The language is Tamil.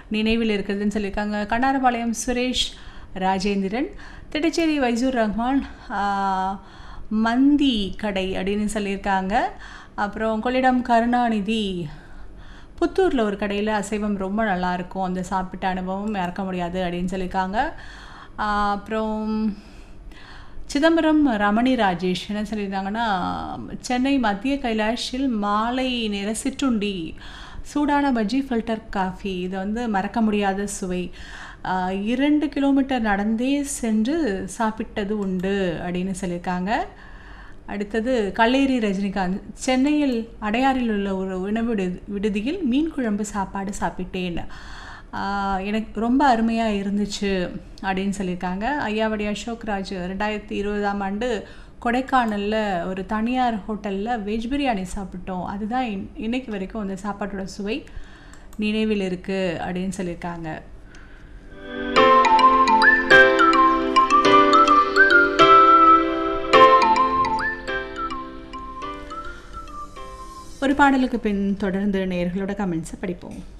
நினைவில் இருக்கிறதுன்னு சொல்லியிருக்காங்க. கண்ணாரபாளையம் சுரேஷ் ராஜேந்திரன், திட்டச்சேரி வைசூர் ரஹ்மான் மந்தி கடை அப்படின்னு சொல்லியிருக்காங்க. அப்புறம் கொள்ளிடம் கருணாநிதி, புத்தூரில் ஒரு கடையில் அசைவம் ரொம்ப நல்லாயிருக்கும், அந்த சாப்பிட்ட அனுபவம் மறக்க முடியாது அப்படின்னு சொல்லியிருக்காங்க. அப்புறம் சிதம்பரம் ரமணி ராஜேஷ் என்ன சொல்லியிருந்தாங்கன்னா, சென்னை மத்திய கைலாஷில் மாலை நேர சிற்றுண்டி, சூடான பஜ்ஜி, ஃபில்டர் காஃபி, இதை வந்து மறக்க முடியாத சுவை, 2 கிலோமீட்டர் நடந்தே சென்று சாப்பிட்டது உண்டு அப்படின்னு சொல்லியிருக்காங்க. அடுத்தது கல்லேரி ரஜினிகாந்த், சென்னையில் அடையாறில் உள்ள ஒரு உணவு விடுதியில் மீன் குழம்பு சாப்பாடு சாப்பிட்டேன், எனக்கு ரொம்ப அருமையாக இருந்துச்சு அப்படின்னு சொல்லியிருக்காங்க. ஐயாவடி அசோக்ராஜ் 2020ஆம் ஆண்டு கொடைக்கானலில் ஒரு தனியார் ஹோட்டலில் வெஜ் பிரியாணி சாப்பிட்டோம், அதுதான் இன்னைக்கு வரைக்கும் அந்த சாப்பாட்டோட சுவை நினைவில் இருக்குது அப்படின்னு சொல்லியிருக்காங்க. ஒரு பாடலுக்கு பின் தொடர்ந்து நேயர்களோட கமெண்ட்ஸை படிப்போம்.